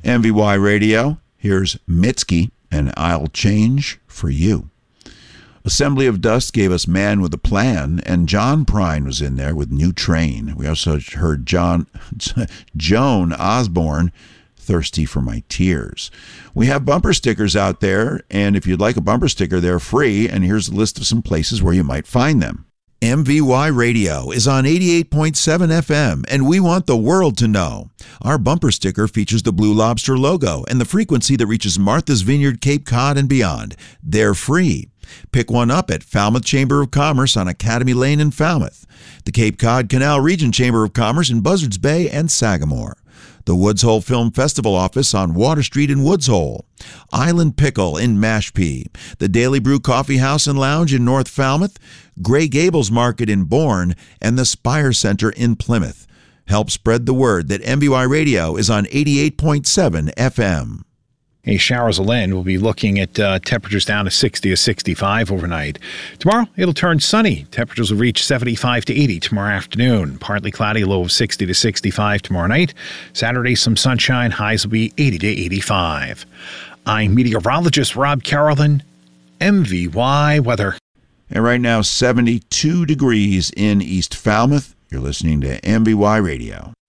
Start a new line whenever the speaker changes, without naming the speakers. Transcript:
MVY Radio. Here's Mitski, and I'll change for you. Assembly of Dust gave us Man with a Plan, and John Prine was in there with New Train. We also heard Joan Osborne, Thirsty for My Tears. We have bumper stickers out there, and if you'd like a bumper sticker, they're free, and here's a list of some places where you might find them. MVY Radio is on 88.7 FM, and we want the world to know. Our bumper sticker features the Blue Lobster logo and the frequency that reaches Martha's Vineyard, Cape Cod, and beyond. They're free. Pick one up at Falmouth Chamber of Commerce on Academy Lane in Falmouth, the Cape Cod Canal Region Chamber of Commerce in Buzzards Bay and Sagamore, the Woods Hole Film Festival office on Water Street in Woods Hole, Island Pickle in Mashpee, the Daily Brew Coffee House and Lounge in North Falmouth, Gray Gables Market in Bourne, and the Spire Center in Plymouth. Help spread the word that MVY Radio is on 88.7 FM.
A showers will end. We'll be looking at temperatures down to 60 to 65 overnight. Tomorrow, it'll turn sunny. Temperatures will reach 75 to 80 tomorrow afternoon. Partly cloudy, low of 60 to 65 tomorrow night. Saturday, some sunshine. Highs will be 80 to 85. I'm meteorologist Rob Carolyn, MVY Weather.
And right now, 72 degrees in East Falmouth. You're listening to MVY Radio.